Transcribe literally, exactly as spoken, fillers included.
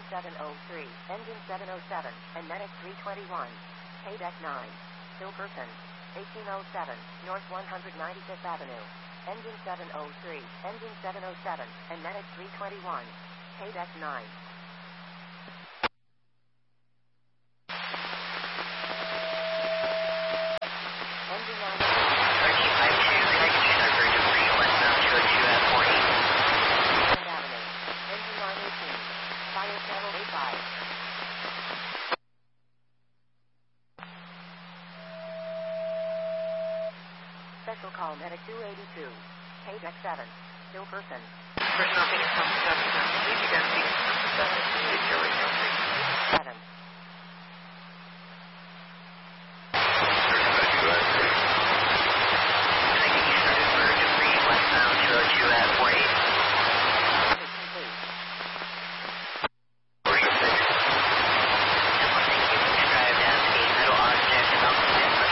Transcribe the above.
seven oh three, engine seven oh seven, and medic three twenty-one. K-Deck nine. Hilperson. eighteen oh seven, North one hundred ninety-fifth Avenue. Engine seven oh three, engine seven oh seven, and medic three twenty-one. K-Deck nine. Engine nine. thirteen fifty-two, taking over to three westbound two oh two at forty. Avenue. Engine nine eighteen. Fire channel eighty-five. Special call medic two eighty-two. K-Deck seven. Hilperson. Personal Phoenix seven.